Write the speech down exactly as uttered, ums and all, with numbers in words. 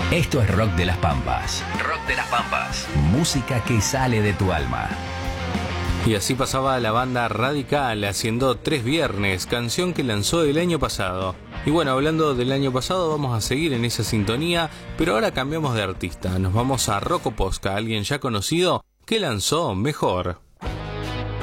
Esto es Rock de las Pampas. Rock de las Pampas. Música que sale de tu alma. Y así pasaba la banda Radical haciendo Tres Viernes, canción que lanzó el año pasado. Y bueno, hablando del año pasado, vamos a seguir en esa sintonía, pero ahora cambiamos de artista. Nos vamos a Rocco Posca, alguien ya conocido que lanzó Mejor.